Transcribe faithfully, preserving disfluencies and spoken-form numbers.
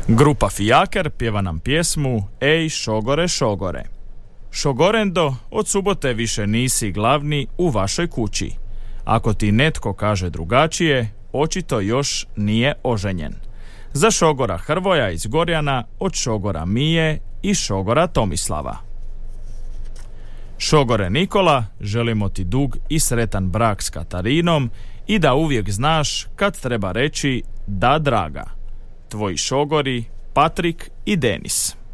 Grupa Fijaker pjeva nam pjesmu Ej šogore šogore. Šogorendo, od subote više nisi glavni u vašoj kući. Ako ti netko kaže drugačije, očito još nije oženjen. Za šogora Hrvoja iz Gorjana, od šogora Mije i šogora Tomislava. Šogore Nikola, želimo ti dug i sretan brak s Katarinom i da uvijek znaš kad treba reći da draga. Tvoji šogori Patrik i Denis.